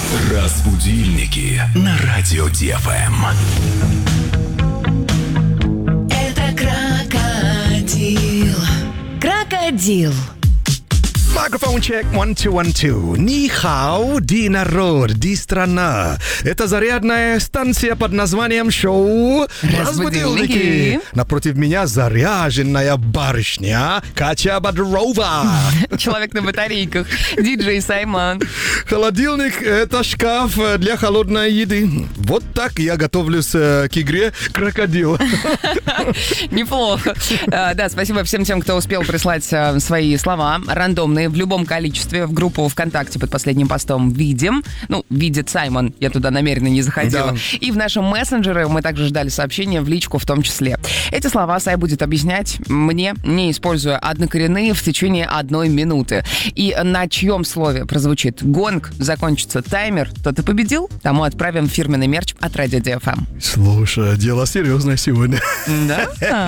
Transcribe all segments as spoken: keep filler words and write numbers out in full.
Разбудильники на радио ди эф эм. Это крокодил. Крокодил. Микрофон чек, one, two, one, two. Нихао, ди народ, ди страна. Это зарядная станция под названием шоу «Разбудильники». Напротив меня заряженная барышня Катя Бодрова. Человек на батарейках. Диджей Саймон. Холодильник – это шкаф для холодной еды. Вот так я готовлюсь к игре «Крокодил». Неплохо. Да, спасибо всем тем, кто успел прислать свои слова рандомные в любом количестве в группу ВКонтакте под последним постом «Видим». Ну, видит Саймон, я туда намеренно не заходила. Да. И в нашем мессенджере мы также ждали сообщения в личку в том числе. Эти слова Сай будет объяснять мне, не используя однокоренные, в течение одной минуты. И на чьем слове прозвучит гонг, закончится таймер, тот и победил, тому отправим фирменный мерч от Радио ди эф эм. Слушай, дело серьезное сегодня. Да?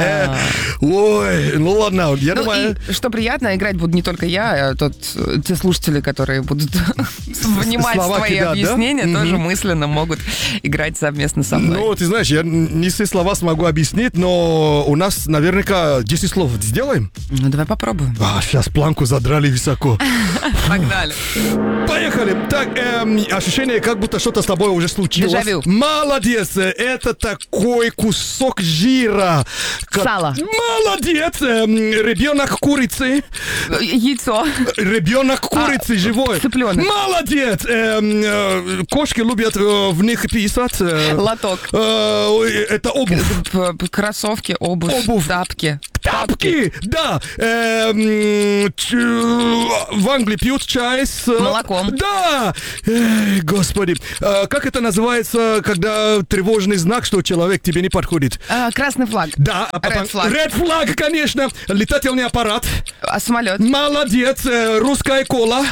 Ой, ну ладно, я Ну думаю... и что приятно, играть буду не только я, а тот, те слушатели, которые будут внимать Слова твои кидать, да? объяснения, тоже Мгм. мысленно могут играть совместно со мной. Ну, ты знаешь, я не все слова смогу объяснить, но у нас наверняка десять слов сделаем. Ну, давай попробуем. А, сейчас планку задрали высоко. Погнали. Поехали. Так, эм, ощущение, как будто что-то с тобой уже случилось. Дежавю. Молодец. Это такой кусок жира. Как- Сало. Молодец. Эм, ребенок курицы. Яйцо. Ребенок курицы А, живой. цыпленок. Молодец. Эм, э, кошки любят э, в них писать. э, Лоток. э, это обувь. П- п- Кроссовки, обувь, Обувь. тапки. Тапки, да. Эм, ч- в Англии пьют чай с... э, Молоком. Да. Эй, господи. Э, как это называется, когда тревожный знак, что человек тебе не подходит? А, красный флаг. Да. А потом... Red flag. Red flag, конечно. Летательный аппарат. А самолет. Молодец. Э, русская кола.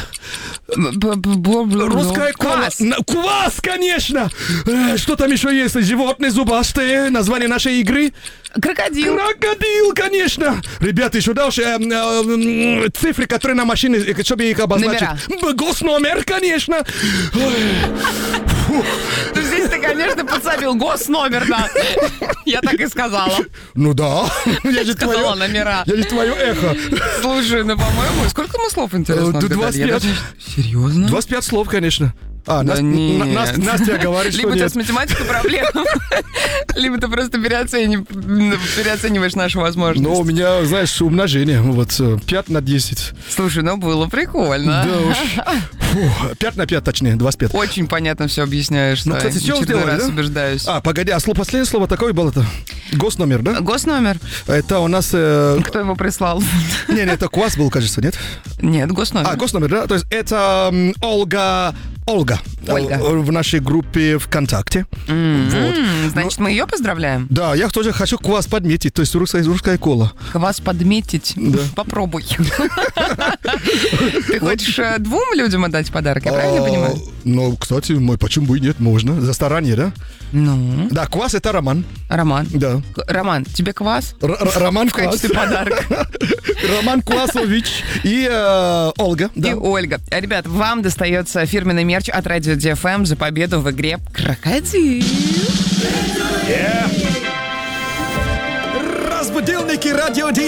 Русская кола. Квас. На- Квас, конечно. Э, что там еще есть? Животные зубастые. Название нашей игры. Крокодил. Крокодил, конечно! Ребята, еще дальше э, э, цифры, которые на машине, э, чтобы их обозначить. Номера. Б- Госномер, конечно! Ой. Фу. Ну, здесь ты, конечно, подсобил госномер, да. Я так и сказала. Ну да, я же Сказала твое, номера. я же твое эхо. Слушай, ну, по-моему, сколько мы слов, интересно, Э, отгадали? двадцать Я пять. даже- Серьезно? двадцать пять слов, конечно. А, Да Нас- нет. На- Нас- Настя говорит, что Либо у тебя нет. с математикой проблемы, либо ты просто переоцени- переоцениваешь наши Но возможности. у меня, знаешь, умножение. Вот э, пять на десять. Слушай, ну было прикольно. Да уж. Фу, пять на пять, точнее, двадцать пять. Очень понятно все объясняешь. Ну, Сай. кстати, что Очередной сделали, раз да? убеждаюсь. А, погоди, а сло- последнее слово такое было-то? Госномер, да? Госномер. Это у нас... э, Кто его прислал? Не, не, это квас был, кажется, нет? Нет, госномер. А, госномер, да? То есть это м, Ольга... Ольга. Ольга. Э, В нашей группе ВКонтакте. Вот. М, Значит, мы ее поздравляем. Да, я тоже хочу квас подметить, то есть русская, русская кола. Вас подметить. Попробуй. Ты хочешь э, двум людям отдать подарок, я правильно А, понимаю? Ну, кстати, мой, почему бы и нет, можно. За старание, да? Ну, Да, квас это Роман. Роман. Да. К- Роман, тебе квас? Р- Р- Роман В Квас. качестве подарка. Роман Квасович и э, Ольга. И Да. Ольга. Ребят, вам достается фирменный мерч от Радио ди эф эм за победу в игре «Крокодил». Разбудильники радио ди